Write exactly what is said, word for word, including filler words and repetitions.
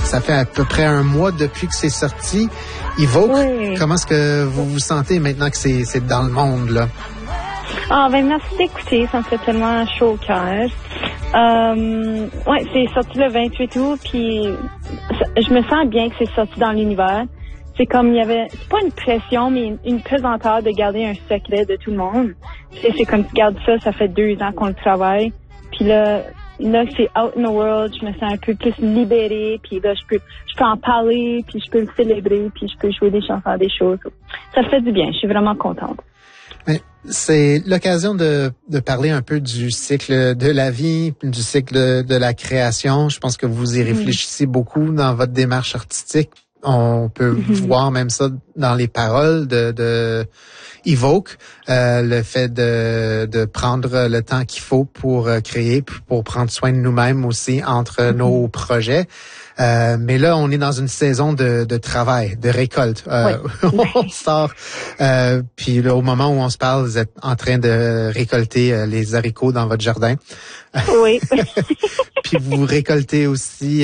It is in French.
ça fait à peu près un mois depuis que c'est sorti. Evoke, oui. Comment est-ce que vous vous sentez maintenant que c'est, c'est dans le monde, là? Ah, ben merci d'écouter, ça me fait tellement chaud au cœur. Euh, ouais, c'est sorti le vingt-huit août, puis je me sens bien que c'est sorti dans l'univers. C'est comme il y avait, c'est pas une pression, mais une, une pesanteur de garder un secret de tout le monde. C'est, c'est comme tu gardes ça, ça fait deux ans qu'on le travaille. Puis là, là c'est out in the world, je me sens un peu plus libérée. Puis là, je peux, je peux en parler, puis je peux le célébrer, puis je peux jouer des chansons, des choses. Ça fait du bien. Je suis vraiment contente. Mais c'est l'occasion de, de parler un peu du cycle de la vie, du cycle de, de la création. Je pense que vous y réfléchissez mmh. beaucoup dans votre démarche artistique. On peut mm-hmm. voir même ça dans les paroles de, de Evoke, euh, le fait de, de prendre le temps qu'il faut pour créer, pour prendre soin de nous-mêmes aussi entre mm-hmm. nos projets. Euh, mais là, on est dans une saison de, de travail, de récolte. Euh, oui. On sort, euh, puis là, au moment où on se parle, vous êtes en train de récolter euh, les haricots dans votre jardin. Oui. Puis vous récoltez aussi